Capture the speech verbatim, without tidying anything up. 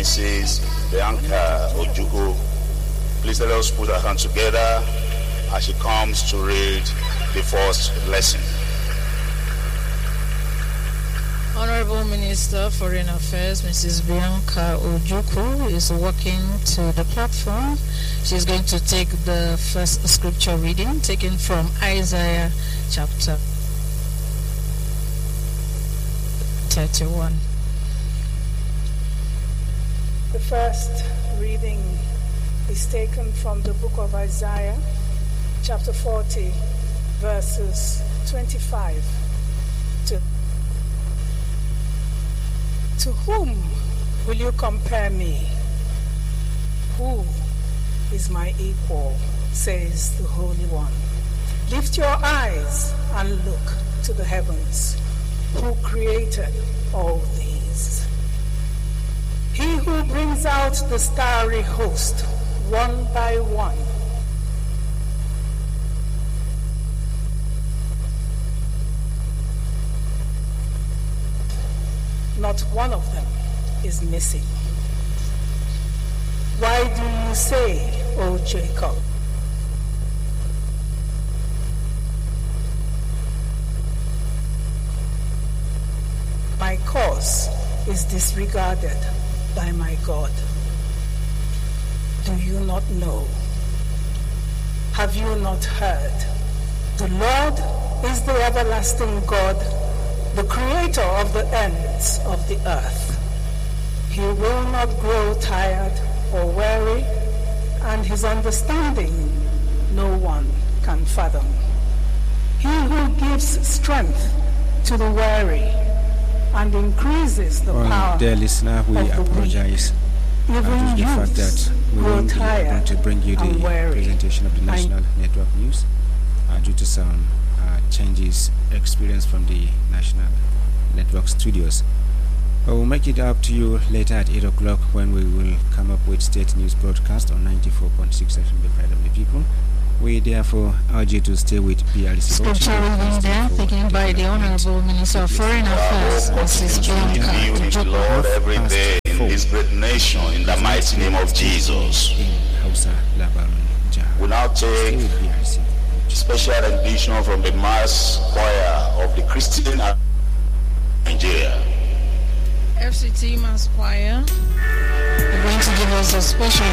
Missus Bianca Ojukwu. Please let us put our hands together as she comes to read the first lesson. Honorable Minister, Foreign Affairs, Missus Bianca Ojukwu, is walking to the platform. She's going to take the first scripture reading, taken from Isaiah chapter thirty-one. The first reading is taken from the book of Isaiah, chapter forty, verses twenty-five to To whom will you compare me? Who is my equal, says the Holy One. Lift your eyes and look to the heavens. Who created all these? He who brings out the starry host one by one. Not one of them is missing. Why do you say, O Jacob, my cause is disregarded by my God? Do you not know? Have you not heard? The Lord is the everlasting God, the creator of the ends of the earth. He will not grow tired or weary, and his understanding no one can fathom. He who gives strength to the weary and increases the well, power dear listener, we of the apologize weak. Even uh, due to the fact that we grow won't be able tired to bring you the and weary. presentation of the national network news uh, due to some uh, changes experienced from the national network studios. But we'll make it up to you later at eight o'clock when we will come up with state news broadcast on ninety-four point six F M, the pride of the people. We therefore urge you to stay with P R C. Scripture reading there, taken by the Honorable Minister of Foreign Affairs, Missus Bianca Ojukwu. Lord, every day in this great nation, in the mighty name of Jesus. We now take special rendition from the mass choir of the Christian Nigeria. F C T Mass Choir are going to give us a special